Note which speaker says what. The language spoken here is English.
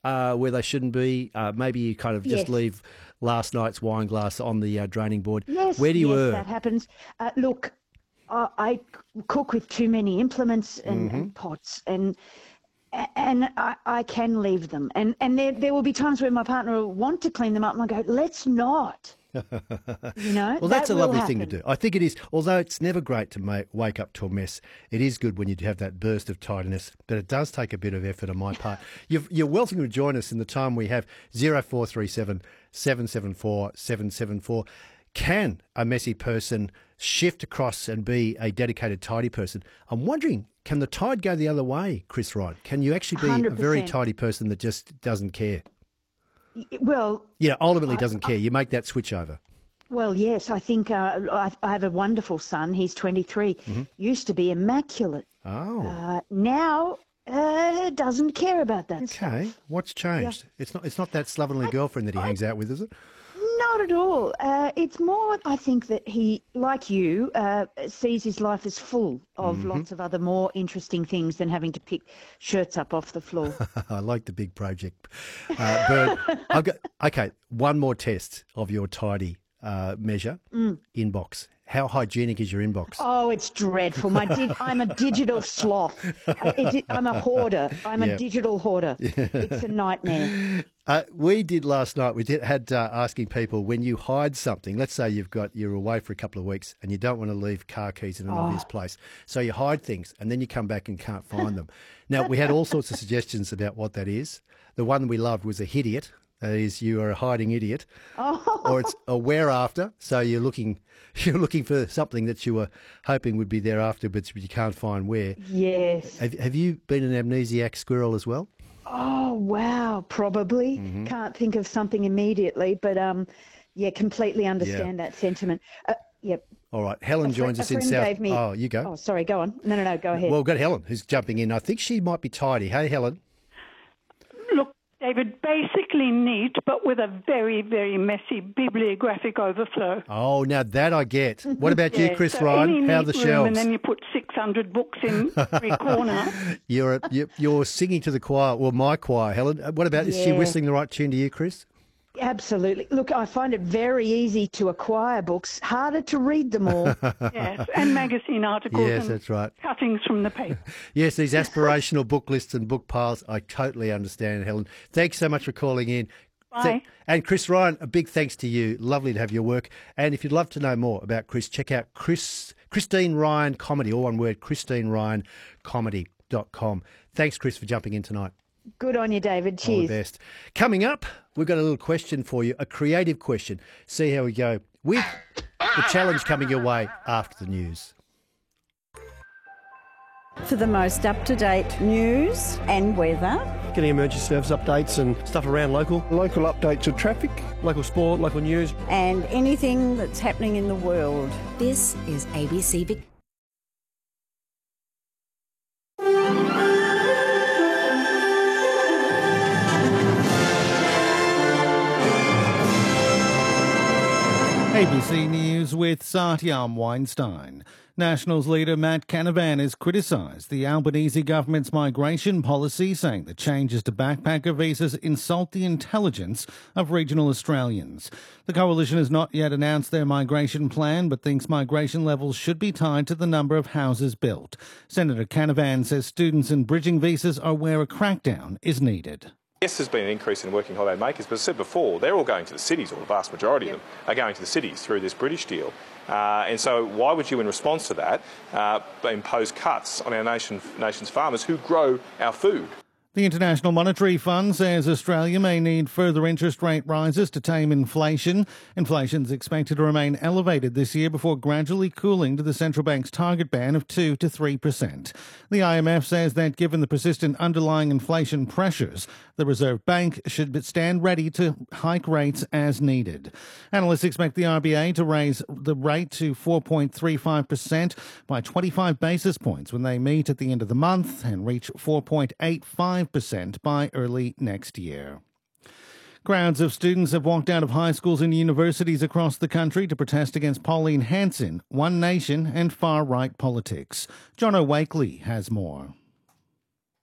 Speaker 1: where they shouldn't be? Maybe you kind of just
Speaker 2: Yes.
Speaker 1: leave last night's wine glass on the draining board.
Speaker 2: Yes,
Speaker 1: Where do you
Speaker 2: yes,
Speaker 1: err?
Speaker 2: that happens. Look, I cook with too many implements and pots, and I can leave them. And there will be times where my partner will want to clean them up, and I go, let's not.
Speaker 1: Well, that's a lovely thing to do. I think it is. Although it's never great to wake up to a mess, it is good when you have that burst of tidiness, but it does take a bit of effort on my part. You're welcome to join us in the time we have. 0437 774 774. Can a messy person shift across and be a dedicated tidy person? I'm wondering, can the tide go the other way, Chris Ryan? Can you actually be a very
Speaker 2: 100%.
Speaker 1: tidy person that just doesn't care?
Speaker 2: Well,
Speaker 1: Ultimately doesn't care. You make that switch over.
Speaker 2: Well, yes, I think I have a wonderful son. He's 23. Used to be immaculate.
Speaker 1: Oh.
Speaker 2: Now doesn't care about that
Speaker 1: Okay.
Speaker 2: stuff.
Speaker 1: What's changed? It's not that slovenly girlfriend that he hangs out with, is it?
Speaker 2: Not at all. It's more, I think, that he, like you, sees his life as full of lots of other more interesting things than having to pick shirts up off the floor.
Speaker 1: I like the big project. Bird, okay, one more test of your tidy measure. Inbox. How hygienic is your inbox?
Speaker 2: Oh, it's dreadful. I'm a digital sloth. I'm a hoarder. I'm a digital hoarder. It's a nightmare.
Speaker 1: We did last night. We had asking people, when you hide something, let's say you're away for a couple of weeks and you don't want to leave car keys in an obvious place, so you hide things and then you come back and can't find them. Now, we had all sorts of suggestions about what that is. The one we loved was a hidiot. That is, you are a hiding idiot, or it's a where after. So you're looking for something that you were hoping would be there after, but you can't find where.
Speaker 2: Yes.
Speaker 1: Have you been an amnesiac squirrel as well?
Speaker 2: Oh, wow. Probably. Can't think of something immediately, but completely understand that sentiment. Yep.
Speaker 1: All right. Helen joins us in South. Oh, you go.
Speaker 2: Oh, sorry. Go on. No. Go ahead.
Speaker 1: Well, we've got Helen who's jumping in. I think she might be tidy. Hey, Helen.
Speaker 3: Look, David, basically neat, but with a very, very messy bibliographic overflow.
Speaker 1: Oh, now that I get. What about you, Chris
Speaker 3: so
Speaker 1: Ryan?
Speaker 3: any
Speaker 1: How are
Speaker 3: neat
Speaker 1: the
Speaker 3: room,
Speaker 1: shelves?
Speaker 3: and then you put 600 books in every corner.
Speaker 1: You're singing to the choir, well, my choir, Helen. What about, is she whistling the right tune to you, Chris?
Speaker 2: Absolutely. Look, I find it very easy to acquire books, harder to read them all.
Speaker 3: Yes, and magazine articles.
Speaker 1: Yes,
Speaker 3: and
Speaker 1: that's right.
Speaker 3: Cuttings from the paper.
Speaker 1: Yes, these aspirational book lists and book piles, I totally understand, Helen. Thanks so much for calling in.
Speaker 3: Bye.
Speaker 1: And Chris Ryan, a big thanks to you. Lovely to have your work. And if you'd love to know more about Chris, check out Christine Ryan Comedy, all one word, ChristineRyanComedy.com. Thanks, Chris, for jumping in tonight.
Speaker 2: Good on you, David.
Speaker 1: All the
Speaker 2: Cheers.
Speaker 1: best. Coming up, we've got a little question for you, a creative question. See how we go with the challenge coming your way after the news.
Speaker 4: For the most up-to-date news and weather.
Speaker 5: Getting emergency service updates and stuff around local updates of traffic, local sport, local news.
Speaker 4: And anything that's happening in the world.
Speaker 6: This is ABC Victoria.
Speaker 7: ABC News with Satyam Weinstein. Nationals leader Matt Canavan has criticised the Albanese government's migration policy, saying the changes to backpacker visas insult the intelligence of regional Australians. The coalition has not yet announced their migration plan, but thinks migration levels should be tied to the number of houses built. Senator Canavan says students and bridging visas are where a crackdown is needed.
Speaker 8: Yes, there's been an increase in working holiday makers, but as I said before, they're all going to the cities, or the vast majority of them are going to the cities through this British deal. And so why would you, in response to that, impose cuts on our nation's farmers who grow our food?
Speaker 7: The International Monetary Fund says Australia may need further interest rate rises to tame inflation. Inflation is expected to remain elevated this year before gradually cooling to the central bank's target band of 2 to 3%. The IMF says that given the persistent underlying inflation pressures, the Reserve Bank should stand ready to hike rates as needed. Analysts expect the RBA to raise the rate to 4.35% by 25 basis points when they meet at the end of the month and reach 4.85% by early next year. Crowds of students have walked out of high schools and universities across the country to protest against Pauline Hanson, One Nation and far-right politics. John O'Wakely has more.